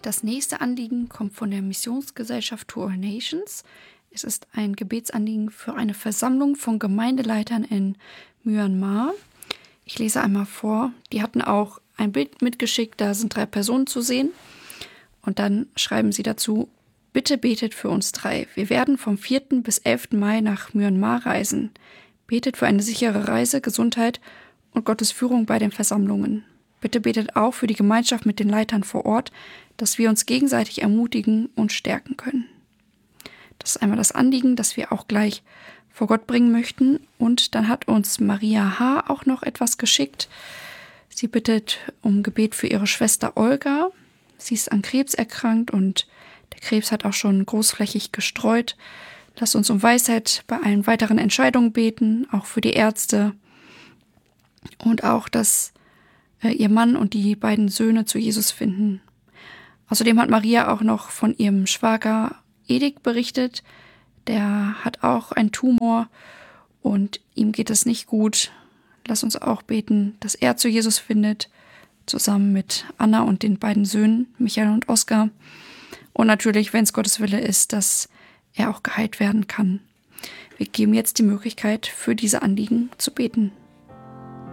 Das nächste Anliegen kommt von der Missionsgesellschaft To All Nations. Es ist ein Gebetsanliegen für eine Versammlung von Gemeindeleitern in Myanmar. Ich lese einmal vor. Die hatten auch ein Bild mitgeschickt, da sind 3 Personen zu sehen. Und dann schreiben sie dazu: Bitte betet für uns 3. Wir werden vom 4. bis 11. Mai nach Myanmar reisen. Betet für eine sichere Reise, Gesundheit und Gottes Führung bei den Versammlungen. Bitte betet auch für die Gemeinschaft mit den Leitern vor Ort, dass wir uns gegenseitig ermutigen und stärken können. Das ist einmal das Anliegen, das wir auch gleich vor Gott bringen möchten. Und dann hat uns Maria H. auch noch etwas geschickt. Sie bittet um Gebet für ihre Schwester Olga. Sie ist an Krebs erkrankt und der Krebs hat auch schon großflächig gestreut. Lasst uns um Weisheit bei allen weiteren Entscheidungen beten, auch für die Ärzte. Und auch, dass ihr Mann und die beiden Söhne zu Jesus finden. Außerdem hat Maria auch noch von ihrem Schwager Edik berichtet. Der hat auch einen Tumor und ihm geht es nicht gut. Lass uns auch beten, dass er zu Jesus findet, zusammen mit Anna und den beiden Söhnen, Michael und Oskar. Und natürlich, wenn es Gottes Wille ist, dass er auch geheilt werden kann. Wir geben jetzt die Möglichkeit, für diese Anliegen zu beten.